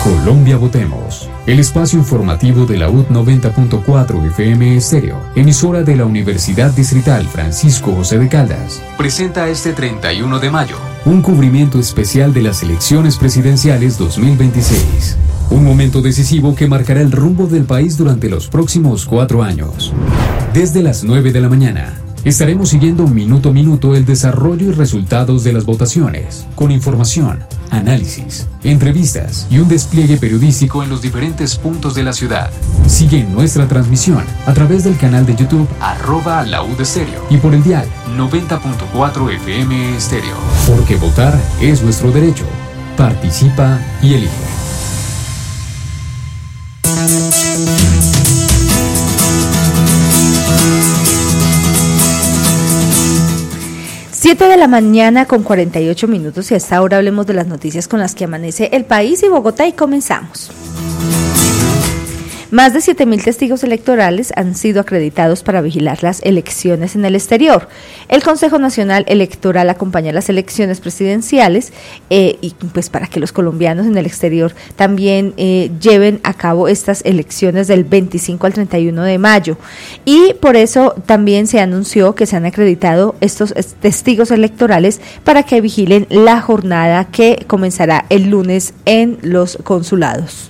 Colombia Votemos, el espacio informativo de la UD 90.4 FM Estéreo, emisora de la Universidad Distrital Francisco José de Caldas, presenta este 31 de mayo un cubrimiento especial de las elecciones presidenciales 2026. Un momento decisivo que marcará el rumbo del país durante los próximos 4 años. Desde las 9 de la mañana, estaremos siguiendo minuto a minuto el desarrollo y resultados de las votaciones, con información, análisis, entrevistas y un despliegue periodístico en los diferentes puntos de la ciudad. Sigue nuestra transmisión a través del canal de YouTube @laudestéreo y por el dial 90.4 FM Estéreo. Porque votar es nuestro derecho. Participa y elige. Siete de la mañana con 48 minutos y a esta hora hablemos de las noticias con las que amanece el país y Bogotá y comenzamos. Más de 7.000 testigos electorales han sido acreditados para vigilar las elecciones en el exterior. El Consejo Nacional Electoral acompaña las elecciones presidenciales y pues para que los colombianos en el exterior también lleven a cabo estas elecciones del 25 al 31 de mayo. Y por eso también se anunció que se han acreditado estos testigos electorales para que vigilen la jornada que comenzará el lunes en los consulados.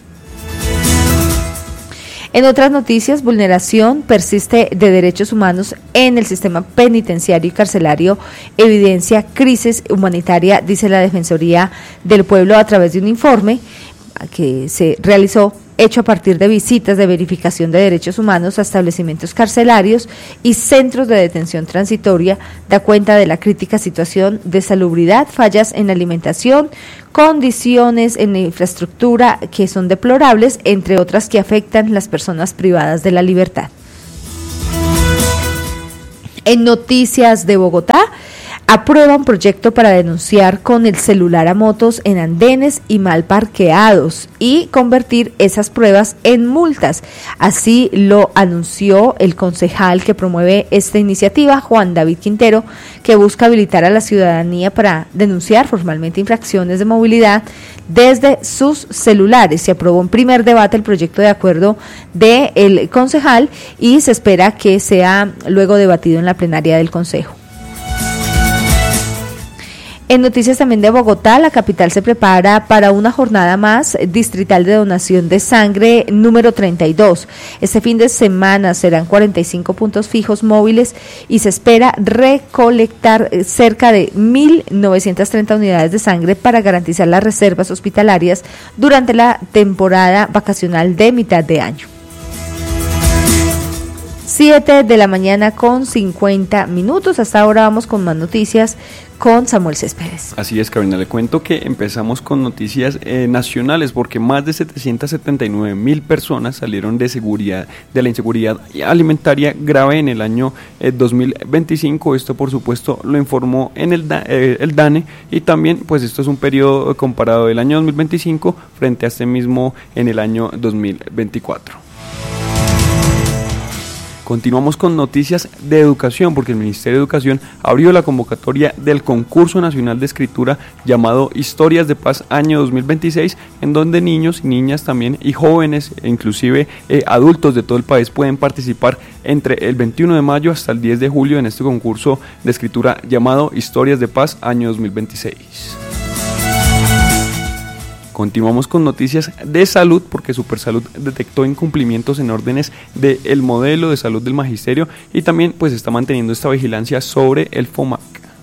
En otras noticias, vulneración persiste de derechos humanos en el sistema penitenciario y carcelario, evidencia crisis humanitaria, dice la Defensoría del Pueblo a través de un informe que se realizó hecho a partir de visitas de verificación de derechos humanos a establecimientos carcelarios y centros de detención transitoria. Da cuenta de la crítica situación de salubridad, fallas en la alimentación, condiciones en la infraestructura que son deplorables, entre otras que afectan las personas privadas de la libertad. En noticias de Bogotá, aprueba un proyecto para denunciar con el celular a motos en andenes y mal parqueados y convertir esas pruebas en multas. Así lo anunció el concejal que promueve esta iniciativa, Juan David Quintero, que busca habilitar a la ciudadanía para denunciar formalmente infracciones de movilidad desde sus celulares. Se aprobó en primer debate el proyecto de acuerdo del concejal y se espera que sea luego debatido en la plenaria del Consejo. En noticias también de Bogotá, la capital se prepara para una jornada más distrital de donación de sangre número 32. Este fin de semana serán 45 puntos fijos móviles y se espera recolectar cerca de 1.930 unidades de sangre para garantizar las reservas hospitalarias durante la temporada vacacional de mitad de año. 7 de la mañana con 50 minutos. Hasta ahora vamos con más noticias con Samuel Céspedes. Así es, Carolina, le cuento que empezamos con noticias nacionales porque más de 779,000 personas salieron de la inseguridad alimentaria grave en el año 2025. Esto, por supuesto, lo informó en el DANE y también, pues esto es un periodo comparado del año 2025 frente a este mismo en el año 2024. Continuamos con noticias de educación porque el Ministerio de Educación abrió la convocatoria del concurso nacional de escritura llamado Historias de Paz año 2026, en donde niños y niñas también y jóvenes e inclusive adultos de todo el país pueden participar entre el 21 de mayo hasta el 10 de julio en este concurso de escritura llamado Historias de Paz año 2026. Continuamos con noticias de salud porque Supersalud detectó incumplimientos en órdenes del modelo de salud del magisterio y también pues está manteniendo esta vigilancia sobre el FOMAC.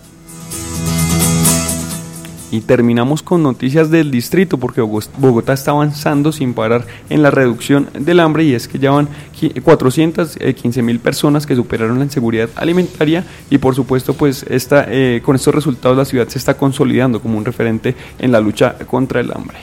Y terminamos con noticias del distrito porque Bogotá está avanzando sin parar en la reducción del hambre y es que ya van 415,000 personas que superaron la inseguridad alimentaria y por supuesto pues con estos resultados la ciudad se está consolidando como un referente en la lucha contra el hambre.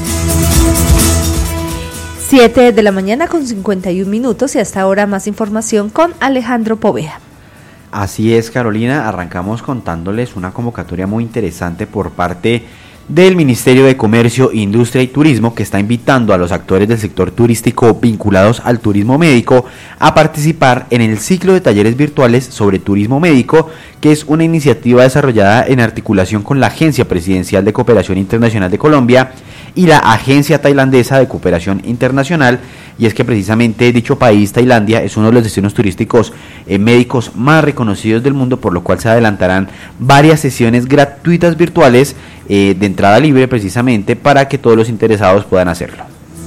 7 de la mañana con 51 minutos y hasta ahora más información con Alejandro Poveda. Así es, Carolina, arrancamos contándoles una convocatoria muy interesante por parte del Ministerio de Comercio, Industria y Turismo, que está invitando a los actores del sector turístico vinculados al turismo médico a participar en el ciclo de talleres virtuales sobre turismo médico, que es una iniciativa desarrollada en articulación con la Agencia Presidencial de Cooperación Internacional de Colombia y la Agencia Tailandesa de Cooperación Internacional, y es que precisamente dicho país, Tailandia, es uno de los destinos turísticos médicos más reconocidos del mundo, por lo cual se adelantarán varias sesiones gratuitas virtuales de entrada libre precisamente para que todos los interesados puedan hacerlo.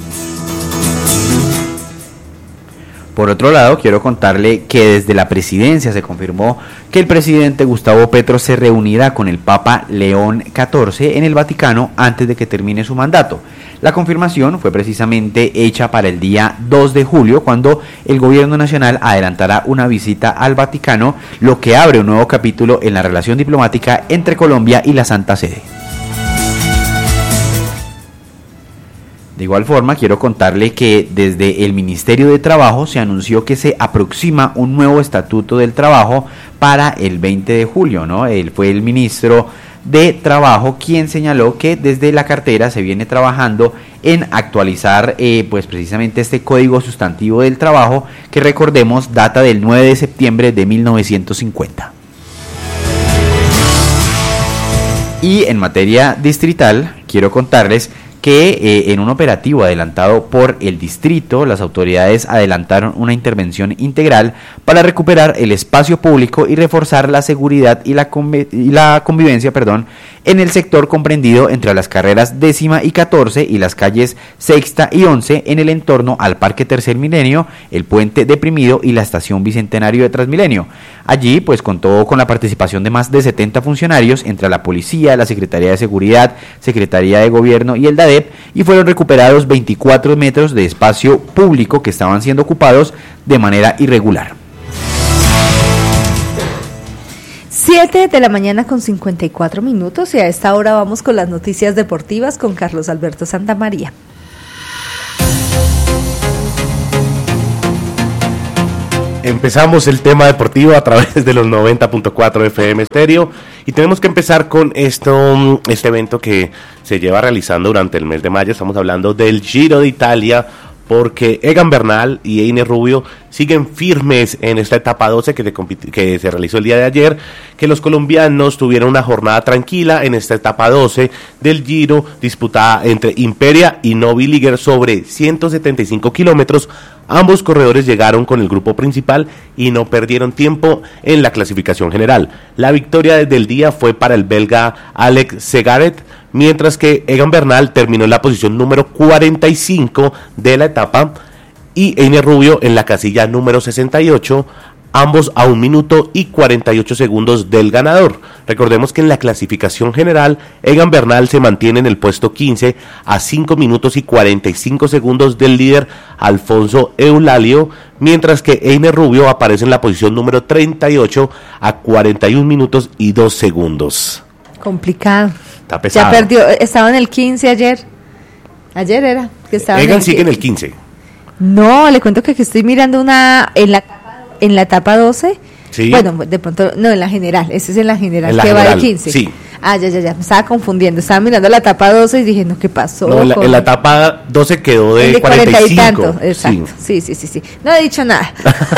Por otro lado, quiero contarle que desde la presidencia se confirmó que el presidente Gustavo Petro se reunirá con el Papa León XIV en el Vaticano antes de que termine su mandato. La confirmación fue precisamente hecha para el día 2 de julio, cuando el gobierno nacional adelantará una visita al Vaticano, lo que abre un nuevo capítulo en la relación diplomática entre Colombia y la Santa Sede. De igual forma, quiero contarle que desde el Ministerio de Trabajo se anunció que se aproxima un nuevo estatuto del trabajo para el 20 de julio, ¿no? Él fue el ministro de Trabajo quien señaló que desde la cartera se viene trabajando en actualizar pues precisamente este Código Sustantivo del Trabajo, que recordemos data del 9 de septiembre de 1950. Y en materia distrital, quiero contarles que en un operativo adelantado por el distrito, las autoridades adelantaron una intervención integral para recuperar el espacio público y reforzar la seguridad y la convivencia, en el sector comprendido entre las carreras 10ª y 14 y las calles 6ª y 11 en el entorno al Parque Tercer Milenio, el Puente Deprimido y la Estación Bicentenario de Transmilenio. Allí pues contó con la participación de más de 70 funcionarios entre la policía, la Secretaría de Seguridad, Secretaría de Gobierno y el DADEP, y fueron recuperados 24 metros de espacio público que estaban siendo ocupados de manera irregular. 7 de la mañana con 54 minutos y a esta hora vamos con las noticias deportivas con Carlos Alberto Santamaría. Empezamos el tema deportivo a través de los 90.4 FM Estéreo y tenemos que empezar con este evento que se lleva realizando durante el mes de mayo. Estamos hablando del Giro de Italia, porque Egan Bernal y Einer Rubio siguen firmes en esta etapa 12 que se realizó el día de ayer, que los colombianos tuvieron una jornada tranquila en esta etapa 12 del Giro, disputada entre Imperia y Novi Liger sobre 175 kilómetros. Ambos corredores llegaron con el grupo principal y no perdieron tiempo en la clasificación general. La victoria del día fue para el belga Alex Segaret, mientras que Egan Bernal terminó en la posición número 45 de la etapa y Einer Rubio en la casilla número 68, ambos a 1 minuto y 48 segundos del ganador. Recordemos que en la clasificación general, Egan Bernal se mantiene en el puesto 15 a 5 minutos y 45 segundos del líder Alfonso Eulalio, mientras que Einer Rubio aparece en la posición número 38 a 41 minutos y 2 segundos. Complicado. Está pesado. Ya perdió, estaba en el 15 ayer. Ayer era que estaba. Egan sigue en el 15. No, le cuento que aquí estoy mirando una en la etapa 12. Sí. Bueno, de pronto, no, en la general, ese es en la general, la que general, va de 15. Sí. Ah, ya, me estaba confundiendo, estaba mirando la etapa 12 y dije, no, ¿qué pasó? No, en la etapa 12 quedó de 45. Y tanto, exacto, sí. No he dicho nada.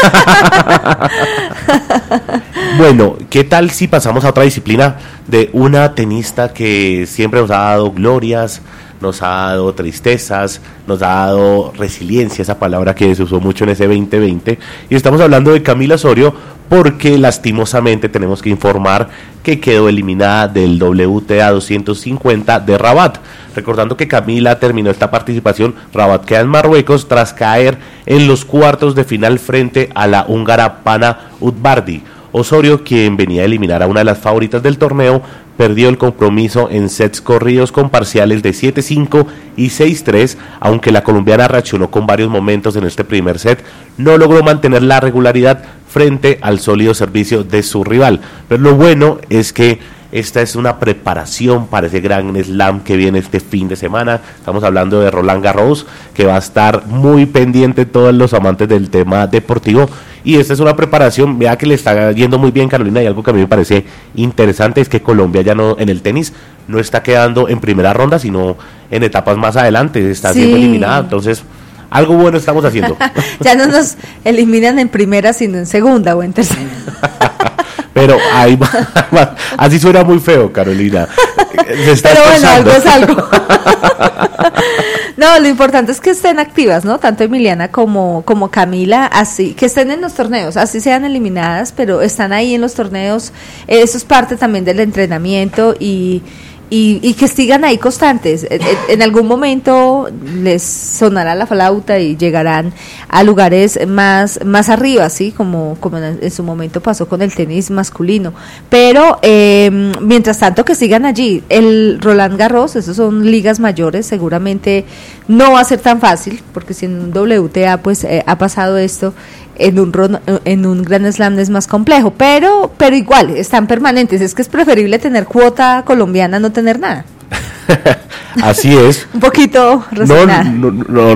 Bueno, ¿qué tal si pasamos a otra disciplina de una tenista que siempre nos ha dado glorias, nos ha dado tristezas, nos ha dado resiliencia, esa palabra que se usó mucho en ese 2020, y estamos hablando de Camila Osorio, porque lastimosamente tenemos que informar que quedó eliminada del WTA 250 de Rabat. Recordando que Camila terminó esta participación, Rabat queda en Marruecos tras caer en los cuartos de final frente a la húngara Pana Utbardi. Osorio, quien venía a eliminar a una de las favoritas del torneo, perdió el compromiso en sets corridos con parciales de 7-5 y 6-3, aunque la colombiana reaccionó con varios momentos en este primer set, no logró mantener la regularidad frente al sólido servicio de su rival. Pero lo bueno es que esta es una preparación para ese gran slam que viene este fin de semana. Estamos hablando de Roland Garros, que va a estar muy pendiente todos los amantes del tema deportivo. Y esta es una preparación, vea que le está yendo muy bien, Carolina, y algo que a mí me parece interesante es que Colombia ya no, en el tenis, no está quedando en primera ronda, sino en etapas más adelante, está siendo eliminada. Entonces, algo bueno estamos haciendo. Ya no nos eliminan en primera, sino en segunda o en tercera. Pero ahí va, así suena muy feo, Carolina. Se está pero esforzando. bueno, algo es algo. No, lo importante es que estén activas, ¿no? Tanto Emiliana como Camila, así, que estén en los torneos, así sean eliminadas, pero están ahí en los torneos. Eso es parte también del entrenamiento y que sigan ahí constantes. En algún momento les sonará la flauta y llegarán a lugares más arriba, ¿sí? Como en su momento pasó con el tenis masculino. Pero mientras tanto que sigan allí. El Roland Garros, esos son ligas mayores, seguramente no va a ser tan fácil, porque si en un WTA pues ha pasado esto, en un Grand Slam es más complejo, pero igual están permanentes. Es que es preferible tener cuota colombiana a no tener nada. Así es. Un poquito resignada. No.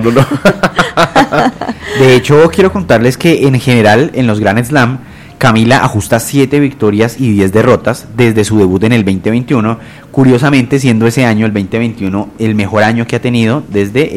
De hecho, quiero contarles que en general en los Grand Slam Camila ajusta 7 victorias y 10 derrotas desde su debut en el 2021, curiosamente siendo ese año, el 2021, el mejor año que ha tenido desde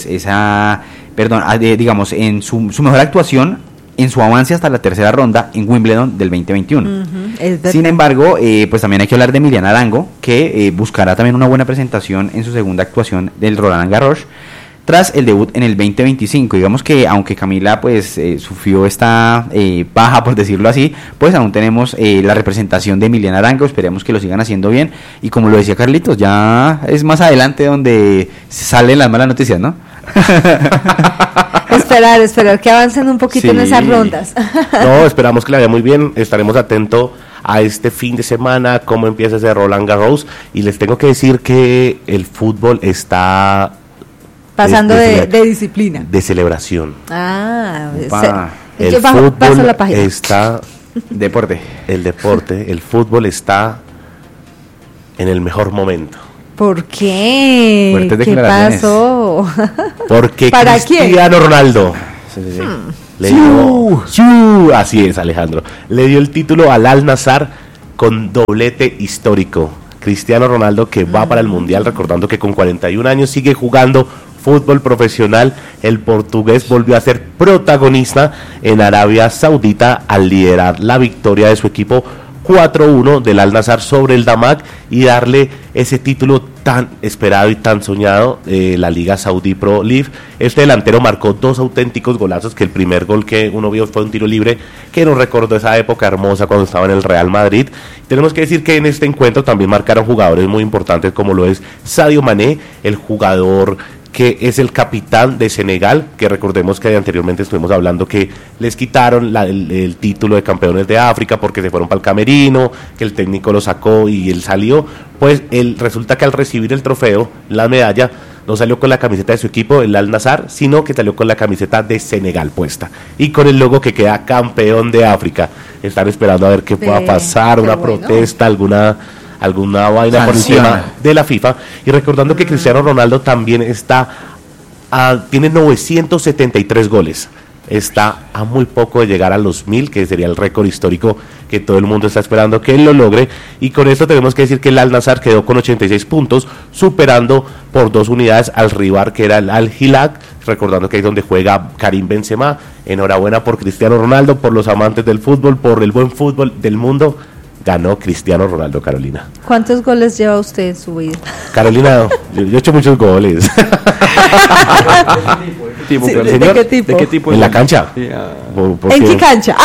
digamos, en su mejor actuación en su avance hasta la tercera ronda en Wimbledon del 2021. Sin embargo, pues también hay que hablar de Emiliana Arango, que buscará también una buena presentación en su segunda actuación del Roland Garros, tras el debut en el 2025. Digamos que aunque Camila pues sufrió esta baja, por decirlo así, pues aún tenemos la representación de Emiliana Arango. Esperemos que lo sigan haciendo bien, y como lo decía Carlitos, ya es más adelante donde salen las malas noticias, ¿no? Esperar que avancen un poquito en esas rondas. No, esperamos que le vaya muy bien. Estaremos atentos a este fin de semana, cómo empieza ese Roland Garros, y les tengo que decir que el fútbol está pasando de disciplina, de celebración. El fútbol la página. Está el fútbol está en el mejor momento. ¿Por qué? ¿Qué pasó? Porque ¿Para Cristiano Ronaldo le dio, así es, Alejandro, le dio el título al Al-Nassr con doblete histórico. Cristiano Ronaldo, que va para el Mundial, recordando que con 41 años sigue jugando fútbol profesional. El portugués volvió a ser protagonista en Arabia Saudita al liderar la victoria de su equipo 4-1 del Al-Nassr sobre el Damak y darle ese título tan esperado y tan soñado, la Liga Saudí Pro League. Este delantero marcó 2 auténticos golazos, que el primer gol que uno vio fue un tiro libre que nos recordó esa época hermosa cuando estaba en el Real Madrid. Tenemos que decir que en este encuentro también marcaron jugadores muy importantes, como lo es Sadio Mané, el jugador que es el capitán de Senegal, que recordemos que anteriormente estuvimos hablando que les quitaron el título de campeones de África porque se fueron para el camerino, que el técnico lo sacó y él salió. Pues resulta que al recibir el trofeo, la medalla, no salió con la camiseta de su equipo, el Al-Nassr, sino que salió con la camiseta de Senegal puesta y con el logo que queda campeón de África. Están esperando a ver qué pueda pasar, una protesta, alguna vaina por encima de la FIFA. Y recordando que Cristiano Ronaldo también tiene 973 goles, está a muy poco de llegar a los 1000, que sería el récord histórico que todo el mundo está esperando que él lo logre. Y con esto tenemos que decir que el Al-Nassr quedó con 86 puntos, superando por 2 unidades al rival, que era el Al-Hilal, recordando que es donde juega Karim Benzema. Enhorabuena por Cristiano Ronaldo, por los amantes del fútbol, por el buen fútbol del mundo. Ganó Cristiano Ronaldo, Carolina. ¿Cuántos goles lleva usted en su vida? Carolina, yo he hecho muchos goles. ¿De qué tipo? ¿De qué tipo? En la cancha. Sí, ¿En qué cancha?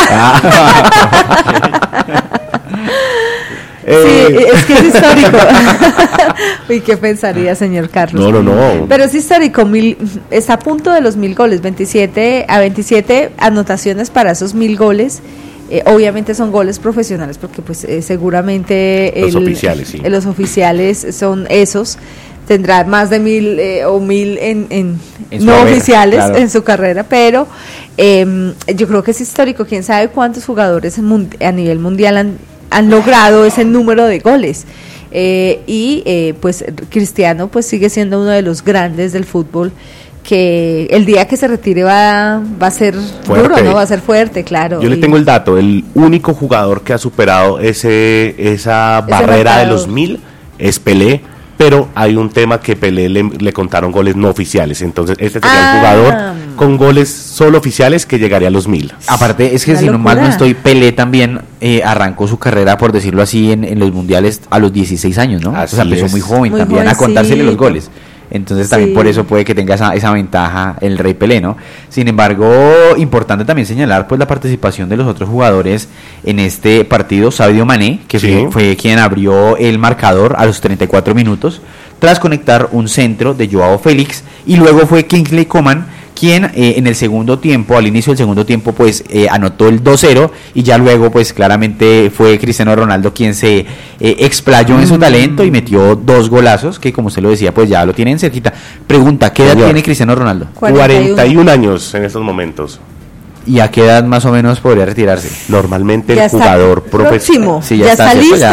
Sí, es que es histórico. Uy, ¿qué pensaría, señor Carlos? No. Pero es histórico, está a punto de los 1000 goles, 27 anotaciones para esos 1000 goles. Obviamente son goles profesionales, porque pues seguramente los oficiales son esos. Tendrá más de 1000 o 1000 en no oficiales, claro, en su carrera, pero yo creo que es histórico. Quién sabe cuántos jugadores a nivel mundial han logrado ese número de goles. Pues Cristiano pues sigue siendo uno de los grandes del fútbol, que el día que se retire va a ser fuerte. Duro, ¿no? Va a ser fuerte, claro. Yo le tengo el dato, el único jugador que ha superado esa barrera de los 1000 es Pelé, pero hay un tema que Pelé le contaron goles no oficiales, entonces este sería el jugador con goles solo oficiales que llegaría a los 1000. Aparte, es que si no mal no estoy, Pelé también arrancó su carrera, por decirlo así, en los mundiales a los 16 años, ¿no? Así o sea, empezó muy joven también a contársele los goles. Entonces también por eso puede que tenga esa ventaja el Rey Pelé, ¿no? Sin embargo, importante también señalar pues la participación de los otros jugadores en este partido. Sadio Mané, que fue quien abrió el marcador a los 34 minutos, tras conectar un centro de Joao Félix, y luego fue Kingsley Coman quien en el segundo tiempo, al inicio del segundo tiempo, pues anotó el 2-0, y ya luego pues claramente fue Cristiano Ronaldo quien se explayó en su talento y metió 2 golazos, que como usted lo decía, pues ya lo tienen cerquita. Pregunta, ¿qué edad tiene Cristiano Ronaldo? 41 años en estos momentos. ¿Y a qué edad más o menos podría retirarse? Normalmente ya el jugador próximo. Sí, ya está listo.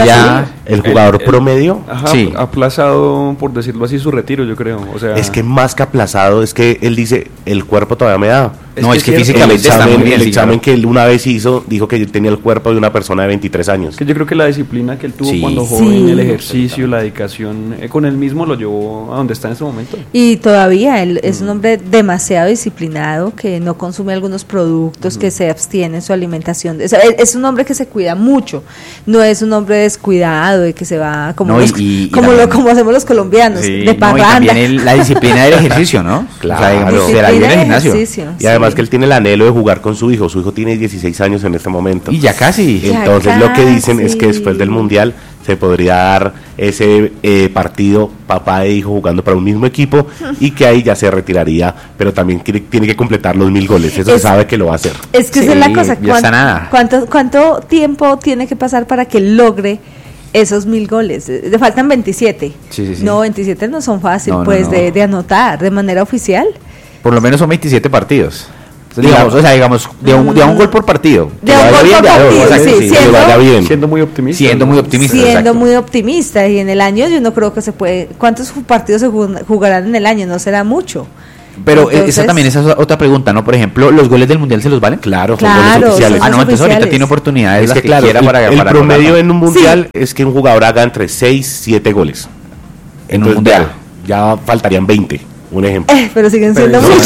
El jugador promedio ha aplazado, por decirlo así, su retiro, yo creo. O sea, es que más que aplazado, es que él dice, el cuerpo todavía me da. Es que físicamente está muy bien. El examen que él una vez hizo, dijo que él tenía el cuerpo de una persona de 23 años. Que yo creo que la disciplina que él tuvo cuando joven, el ejercicio, la dedicación, con él mismo lo llevó a donde está en este momento. Y todavía él es un hombre demasiado disciplinado, que no consume algunos productos, que se abstiene en su alimentación. Es un hombre que se cuida mucho, no es un hombre descuidado, de que se va como hacemos los colombianos, de parranda. Y también la disciplina del ejercicio, ¿no? Claro, de la vida en el gimnasio. Y además que él tiene el anhelo de jugar con su hijo. Su hijo tiene 16 años en este momento. Y ya casi. Entonces lo que dicen es que después del Mundial se podría dar ese partido papá e hijo jugando para un mismo equipo, y que ahí ya se retiraría, pero también tiene que completar los 1000 goles. Eso se sabe que lo va a hacer. Es que esa es la cosa. ¿Cuánto tiempo tiene que pasar para que logre esos 1000 goles? Le faltan 27. No, 27 no son fáciles de anotar de manera oficial. Por lo menos son 27 partidos. Digamos, de un gol por partido. De un gol por partido, siendo muy optimista. Siendo muy optimista. Y en el año yo no creo que se puede. ¿Cuántos partidos se jugarán en el año? No será mucho. Pero esa también es otra pregunta, ¿no? Por ejemplo, ¿los goles del Mundial se los valen? Son goles oficiales. Entonces ahorita tiene oportunidades. Es que claro, el promedio en un Mundial es que un jugador haga entre 6 y 7 goles. En un Mundial. Ya faltarían 20. Un ejemplo. Pero siguen siendo muchos.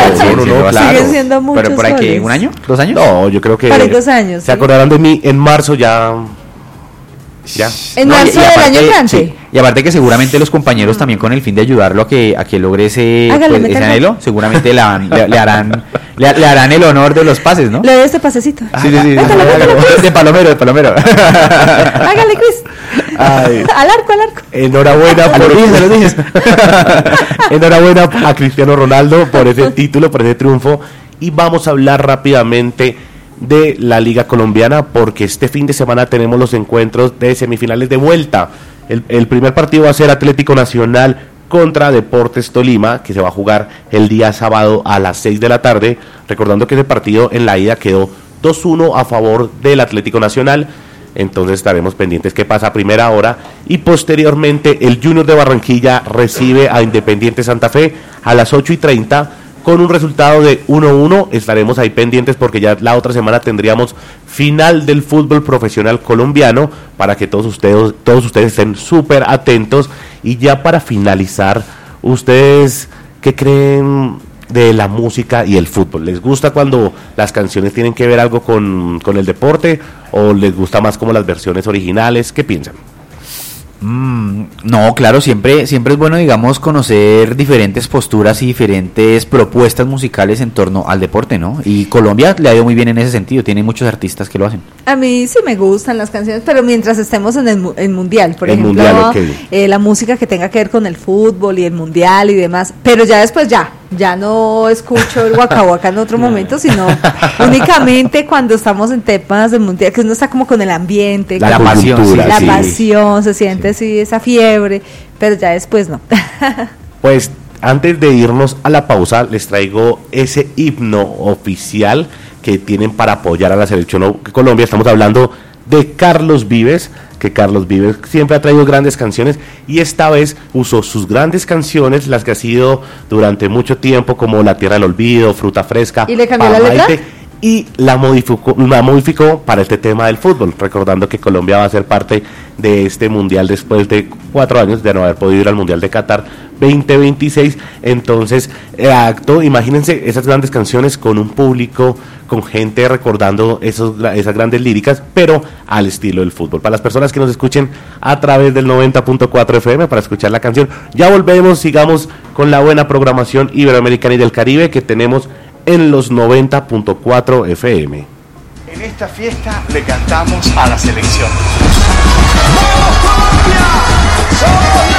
Siguen siendo muchos. ¿Pero por aquí un año? ¿2 años? No, yo creo que. Para 2 años. ¿Se acordarán de mí? En marzo ya. En marzo del año entrante. Sí. Y aparte que seguramente los compañeros también, con el fin de ayudarlo a que logre ese anhelo, seguramente le harán el honor de los pases, ¿no? Le doy este pasecito. Sí. De palomero. Hágale, Chris. Al arco. Enhorabuena Enhorabuena a Cristiano Ronaldo por ese título, por ese triunfo. Y vamos a hablar rápidamente de la Liga Colombiana, porque este fin de semana tenemos los encuentros de semifinales de vuelta. El primer partido va a ser Atlético Nacional contra Deportes Tolima, que se va a jugar el día sábado a las 6 de la tarde. Recordando que ese partido en la ida quedó 2-1 a favor del Atlético Nacional. Entonces estaremos pendientes qué pasa a primera hora. Y posteriormente el Junior de Barranquilla recibe a Independiente Santa Fe a las 8:30 con un resultado de 1-1. Estaremos ahí pendientes porque ya la otra semana tendríamos final del fútbol profesional colombiano, para que todos ustedes estén súper atentos. Y ya para finalizar, ¿ustedes qué creen de la música y el fútbol? ¿Les gusta cuando las canciones tienen que ver algo con el deporte, o les gusta más como las versiones originales? ¿Qué piensan? No, claro, siempre es bueno, digamos, conocer diferentes posturas y diferentes propuestas musicales en torno al deporte, ¿no? Y Colombia le ha ido muy bien en ese sentido, tiene muchos artistas que lo hacen. A mí sí me gustan las canciones, pero mientras estemos en el mundial, por ejemplo, la música que tenga que ver con el fútbol y el mundial y demás, pero ya después ya no escucho el Waka Waka en otro momento, sino únicamente cuando estamos en temas del mundial, que uno está como con el ambiente, la pasión, se siente así esa fiebre, pero ya después no. Pues antes de irnos a la pausa, les traigo ese himno oficial que tienen para apoyar a la selección de Colombia. Estamos hablando de Carlos Vives, que Carlos Vives siempre ha traído grandes canciones, y esta vez usó sus grandes canciones, las que ha sido durante mucho tiempo, como La Tierra del Olvido, Fruta Fresca. ¿Y le cambió la letra? y la modificó para este tema del fútbol, recordando que Colombia va a ser parte de este mundial después de 4 años de no haber podido ir al mundial de Qatar 2026. Entonces, imagínense esas grandes canciones con un público, con gente recordando esas grandes líricas, pero al estilo del fútbol. Para las personas que nos escuchen a través del 90.4 FM para escuchar la canción, ya volvemos, sigamos con la buena programación iberoamericana y del Caribe que tenemos en los 90.4 FM. En esta fiesta le cantamos a la selección. ¡Vamos Colombia! ¡Somos